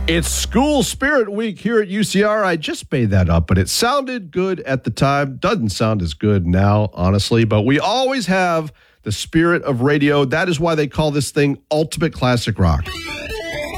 It's School Spirit Week here at UCR. I just made that up, but it sounded good at the time. Doesn't sound as good now, honestly, but we always have the spirit of radio. That is why they call this thing Ultimate Classic Rock.